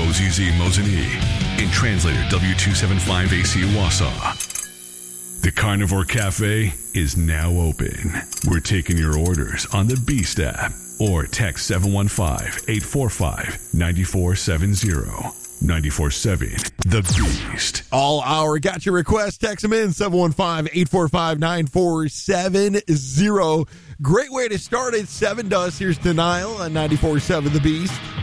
OZZ Mozini. In translator W275AC Wausau. The Carnivore Cafe is now open. We're taking your orders on the Beast app or text 715-845-9470. 94.7 The Beast. All hour. Got your request. Text them in 715-845-9470. Great way to start it. 7 to us. Here's Denial on 94.7 The Beast.